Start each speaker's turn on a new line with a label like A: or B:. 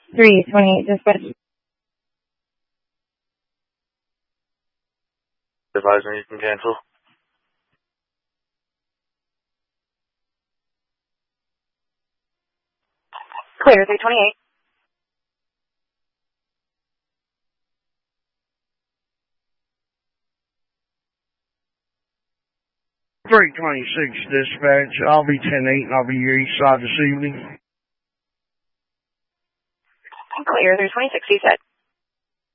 A: 328 dispatch.
B: Advising you can cancel.
A: Clear, 328.
C: Dispatch. I'll be 10-8 and I'll be your east side this evening.
A: Clear, 326, you said.